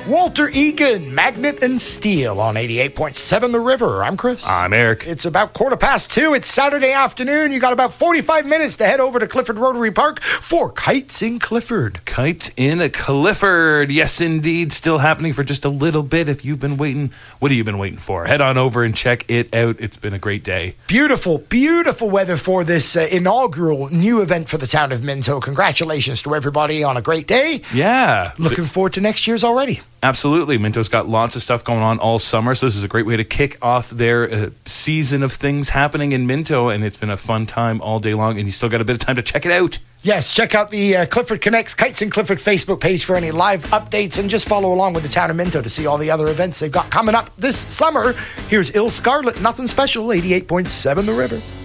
Walter Egan, Magnet and Steel on 88.7 The River. I'm Chris. I'm Eric. It's about 2:15. It's Saturday afternoon. You got about 45 minutes to head over to Clifford Rotary Park for Kites in Clifford. Kites in Clifford. Yes, indeed. Still happening for just a little bit. If you've been waiting, what have you been waiting for? Head on over and check it out. It's been a great day. Beautiful, beautiful weather for this inaugural new event for the town of Minto. Congratulations to everybody on a great day. Yeah. Looking forward to next year's already. Absolutely. Minto's got lots of stuff going on all summer, so this is a great way to kick off their season of things happening in Minto, and it's been a fun time all day long, and you still got a bit of time to check it out. Yes, check out the Clifford Connects Kites in Clifford Facebook page for any live updates, and just follow along with the town of Minto to see all the other events they've got coming up this summer. Here's Ill Scarlet, Nothing Special, 88.7 The River.